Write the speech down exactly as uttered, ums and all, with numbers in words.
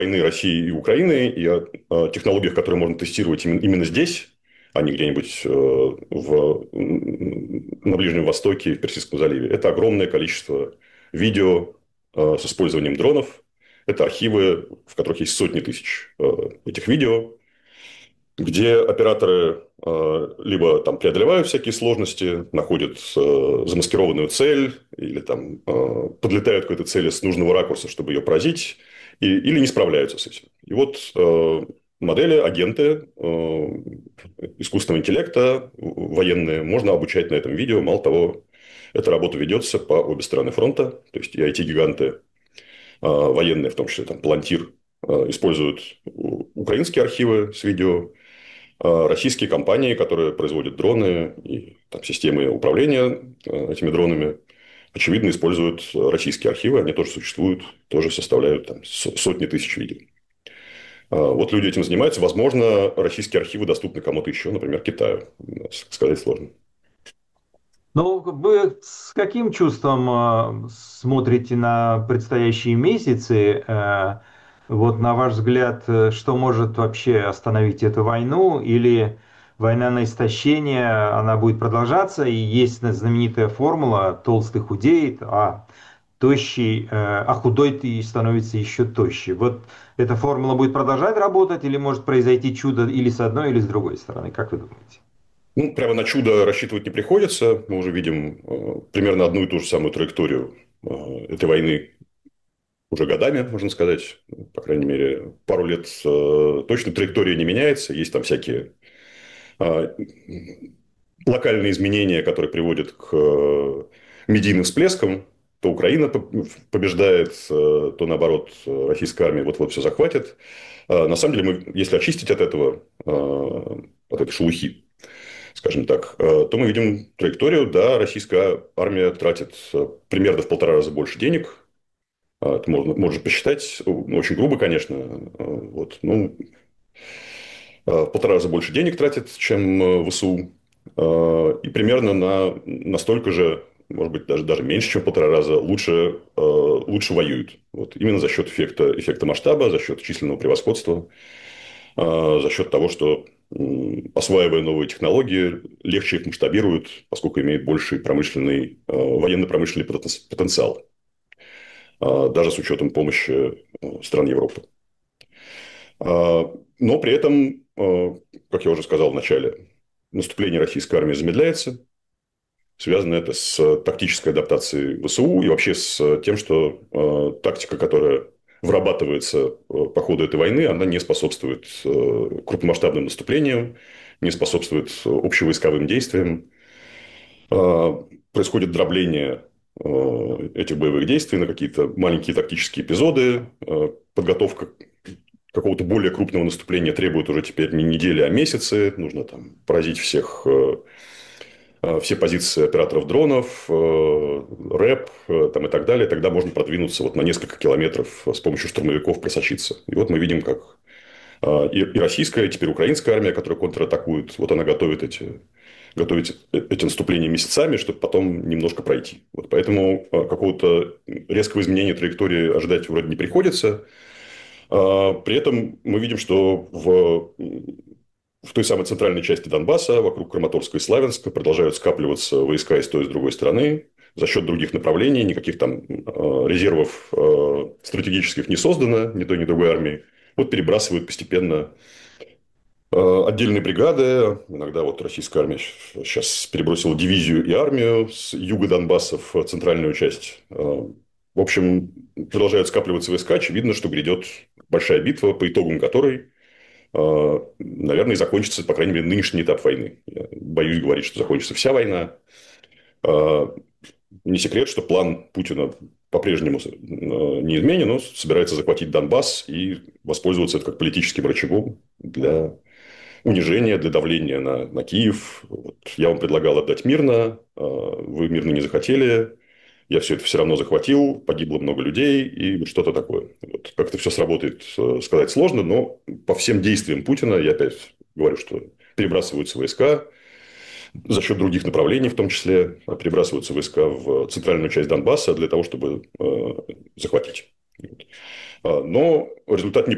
войны России и Украины и о, о технологиях, которые можно тестировать именно, именно здесь, а не где-нибудь э, в, на Ближнем Востоке, в Персидском заливе. Это огромное количество видео э, с использованием дронов. Это архивы, в которых есть сотни тысяч э, этих видео, где операторы э, либо там преодолевают всякие сложности, находят э, замаскированную цель, или там э, подлетают к этой цели с нужного ракурса, чтобы ее поразить, и, или не справляются с этим. И вот э, модели, агенты э, искусственного интеллекта, военные, можно обучать на этом видео. Мало того, эта работа ведется по обе стороны фронта, то есть и ай ти-гиганты, э, военные, в том числе там Palantir, э, используют украинские архивы с видео, российские компании, которые производят дроны и там, системы управления этими дронами, очевидно, используют российские архивы. Они тоже существуют, тоже составляют там, сотни тысяч видео. Вот люди этим занимаются. Возможно, российские архивы доступны кому-то еще, например, Китаю. Сказать сложно. Ну, вы с каким чувством э, смотрите на предстоящие месяцы? Э, вот на ваш взгляд, э, что может вообще остановить эту войну? Или война на истощение, она будет продолжаться? И есть знаменитая формула: толстый худеет, а тощий, э, а худой ты становится еще тоще. Вот эта формула будет продолжать работать, или может произойти чудо или с одной, или с другой стороны? Как вы думаете? Ну, прямо на чудо рассчитывать не приходится. Мы уже видим э, примерно одну и ту же самую траекторию э, этой войны уже годами, можно сказать. По крайней мере, пару лет э, точно траектория не меняется. Есть там всякие э, локальные изменения, которые приводят к э, медийным всплескам. То Украина побеждает, э, то наоборот российская армия вот-вот все захватит. Э, На самом деле, мы, если очистить от этого, э, от этой шелухи, скажем так, э, то мы видим траекторию. Да, российская армия тратит э, примерно в полтора раза больше денег. Э, Это можно, можно посчитать, ну, очень грубо, конечно. Э, Вот, ну, э, в полтора раза больше денег тратит, чем э, ВСУ. Э, И примерно на, настолько же, может быть, даже, даже меньше, чем в полтора раза, лучше, э, лучше воюют. Вот. Именно за счет эффекта, эффекта масштаба, за счет численного превосходства, э, за счет того, что, м, осваивая новые технологии, легче их масштабируют, поскольку имеют больший промышленный, э, военно-промышленный потен- потенциал, э, даже с учетом помощи э, стран Европы. А, Но при этом, э, как я уже сказал в начале, наступление российской армии замедляется. Связано это с тактической адаптацией ВСУ и вообще с тем, что э, тактика, которая вырабатывается э, по ходу этой войны, она не способствует э, крупномасштабным наступлениям, не способствует общевойсковым действиям. Э, Происходит дробление э, этих боевых действий на какие-то маленькие тактические эпизоды. Э, Подготовка какого-то более крупного наступления требует уже теперь не недели, а месяцы. Нужно там поразить всех, э, э, все позиции операторов дронов, э, рэп э, там, и так далее. Тогда можно продвинуться вот на несколько километров с помощью штурмовиков, просочиться. И вот мы видим, как э, и, и российская, и теперь украинская армия, которая контратакует, вот она готовит эти, готовит эти наступления месяцами, чтобы потом немножко пройти. Вот поэтому э, какого-то резкого изменения траектории ожидать вроде не приходится. А, При этом мы видим, что в, в той самой центральной части Донбасса, вокруг Краматорска и Славянска, продолжают скапливаться войска и с той, и с другой стороны. За счет других направлений, никаких там э, резервов э, стратегических не создано, ни той, ни другой армии. Вот перебрасывают постепенно э, отдельные бригады. Иногда вот российская армия сейчас перебросила дивизию и армию с юга Донбасса в центральную часть. Э, В общем, продолжают скапливаться войска. Очевидно, что грядет большая битва, по итогам которой, э, наверное, и закончится, по крайней мере, нынешний этап войны. Я боюсь говорить, что закончится вся война. Э, Не секрет, что план Путина по-прежнему э, неизменен, но собирается захватить Донбасс и воспользоваться это как политическим рычагом для унижения, для давления на, на Киев. Вот я вам предлагал отдать мирно, э, вы мирно не захотели. Я все это все равно захватил, погибло много людей и что-то такое. Вот. Как это все сработает, э, сказать сложно, но по всем действиям Путина, я опять говорю, что перебрасываются войска за счет других направлений, в том числе перебрасываются войска в центральную часть Донбасса для того, чтобы э, захватить. Вот. А, Но результат не